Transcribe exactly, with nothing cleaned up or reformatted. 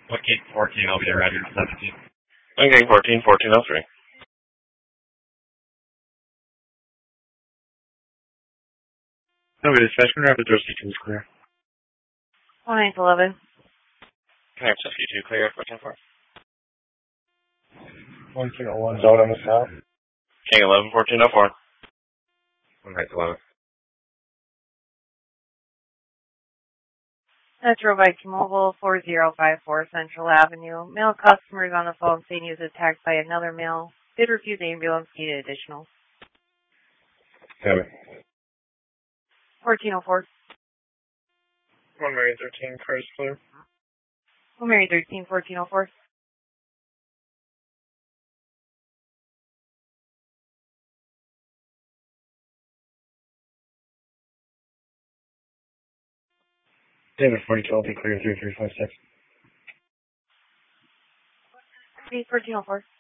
What gate fourteen? I'll be there right here at seventeen. Okay, fourteen, fourteen oh three. No, we dispatch can rapid door station is clear. one nine eleven. Connect fifty-two clear, fourteen four. one two oh one, zone on the south. King eleven, fourteen oh four. one nine eleven. Metro by T-Mobile, four zero five four Central Avenue. Male customers on the phone saying he was attacked by another male. Did refuse ambulance, needed additional. Seven. fourteen oh four. one Mary thirteen, car is clear. one Mary thirteen, fourteen oh four. David forty-two, I'll be clear, three three five six. fourteen oh four.